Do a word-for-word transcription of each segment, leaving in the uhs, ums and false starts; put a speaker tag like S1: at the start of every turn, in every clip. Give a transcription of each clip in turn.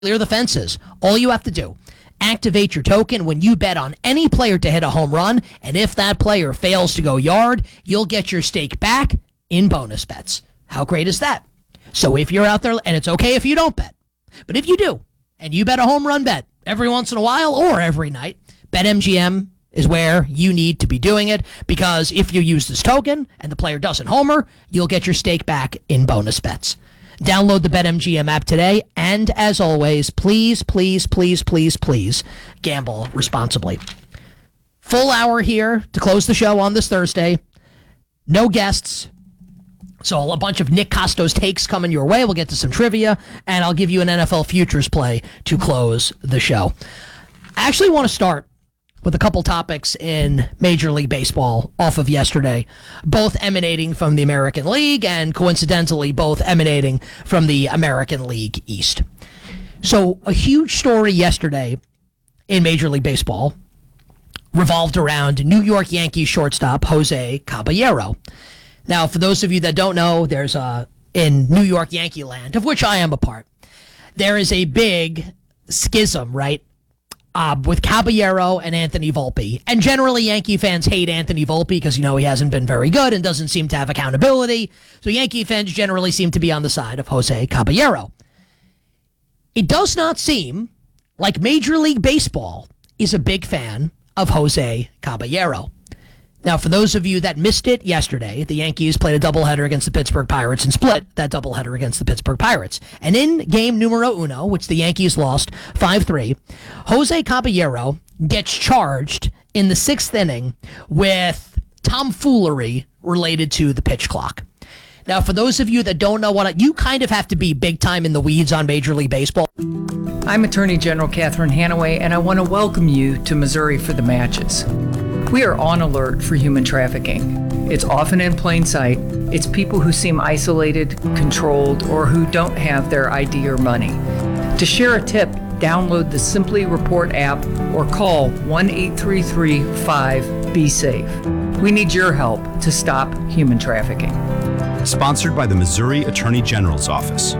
S1: clear the fences. All you have to do, activate your token when you bet on any player to hit a home run, and if that player fails to go yard, you'll get your stake back in bonus bets. How great is that? So if you're out there, and it's okay if you don't bet, but if you do, and you bet a home run bet every once in a while or every night, BetMGM is where you need to be doing it, because if you use this token and the player doesn't homer, you'll get your stake back in bonus bets. Download the BetMGM app today, and as always, please, please, please, please, please gamble responsibly. Full hour here to close the show on this Thursday. No guests. So a bunch of Nick Costo's takes coming your way. We'll get to some trivia, and I'll give you an N F L futures play to close the show. I actually want to start with a couple topics in Major League Baseball off of yesterday, both emanating from the American League and coincidentally both emanating from the American League East. So a huge story yesterday in Major League Baseball revolved around New York Yankees shortstop Jose Caballero. Now, for those of you that don't know, there's a, in New York Yankee land, of which I am a part, there is a big schism, right? Uh, with Caballero and Anthony Volpe. And generally, Yankee fans hate Anthony Volpe because, you know, he hasn't been very good and doesn't seem to have accountability. So Yankee fans generally seem to be on the side of Jose Caballero. It does not seem like Major League Baseball is a big fan of Jose Caballero. Now, for those of you that missed it yesterday, the Yankees played a doubleheader against the Pittsburgh Pirates and split that doubleheader against the Pittsburgh Pirates. And in game numero uno, which the Yankees lost five three, Jose Caballero gets charged in the sixth inning with tomfoolery related to the pitch clock. Now, for those of you that don't know what, I, you kind of have to be big time in the weeds on Major League Baseball.
S2: I'm Attorney General Catherine Hanaway, and I want to welcome you to Missouri for the Matches. We are on alert for human trafficking. It's often in plain sight. It's people who seem isolated, controlled, or who don't have their I D or money. To share a tip, download the Simply Report app or call one eight three three five be safe. We need your help to stop human trafficking.
S3: Sponsored by the Missouri Attorney General's Office.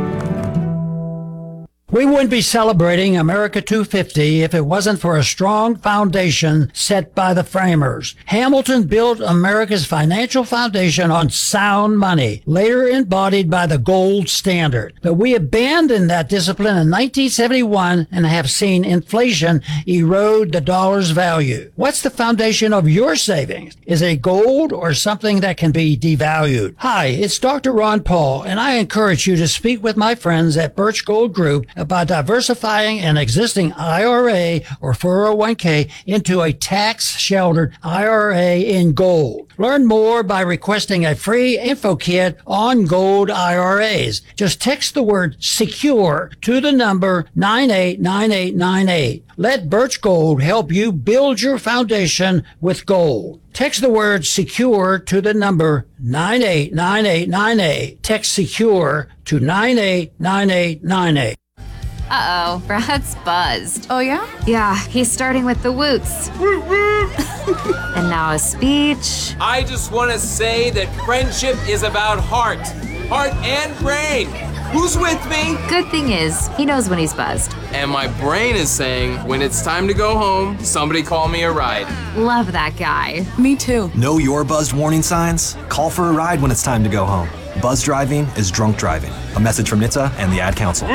S4: We wouldn't be celebrating America two fifty if it wasn't for a strong foundation set by the framers. Hamilton built America's financial foundation on sound money, later embodied by the gold standard. But we abandoned that discipline in nineteen seventy-one and have seen inflation erode the dollar's value. What's the foundation of your savings? Is it gold or something that can be devalued? Hi, it's Doctor Ron Paul, and I encourage you to speak with my friends at Birch Gold Group about diversifying an existing I R A or four oh one k into a tax-sheltered I R A in gold. Learn more by requesting a free info kit on gold I R As. Just text the word SECURE to the number nine eight nine eight nine eight. Let Birch Gold help you build your foundation with gold. Text the word SECURE to the number nine eight nine eight nine eight. Text SECURE to nine eight nine eight nine eight.
S5: Uh-oh, Brad's buzzed.
S6: Oh, yeah?
S5: Yeah, he's starting with the woots. And now a speech.
S7: I just want to say that friendship is about heart. Heart and brain. Who's with me?
S5: Good thing is, he knows when he's buzzed.
S7: And my brain is saying, when it's time to go home, somebody call me a ride.
S5: Love that guy.
S6: Me too.
S8: Know your buzzed warning signs? Call for a ride when it's time to go home. Buzz driving is drunk driving. A message from N H T S A and the Ad Council.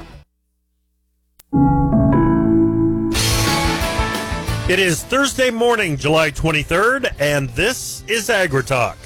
S9: It is Thursday morning, July twenty-third, and this is AgriTalk.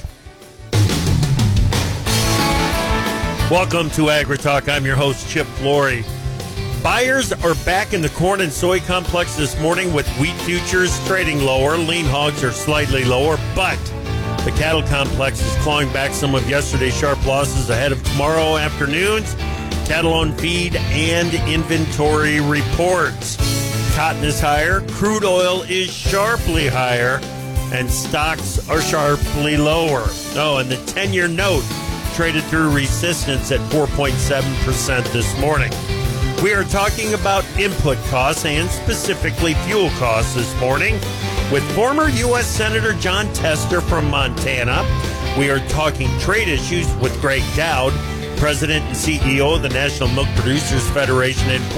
S9: Welcome to AgriTalk. I'm your host, Chip Flory. Buyers are back in the corn and soy complex this morning with wheat futures trading lower. Lean hogs are slightly lower, but the cattle complex is clawing back some of yesterday's sharp losses ahead of tomorrow afternoon's cattle on feed and inventory reports. Cotton is higher, crude oil is sharply higher, and stocks are sharply lower. Oh, and the ten-year note traded through resistance at four point seven percent this morning. We are talking about input costs and specifically fuel costs this morning with former U S Senator Jon Tester from Montana. We are talking trade issues with Greg Dowd. president and C E O of the National Milk Producers Federation and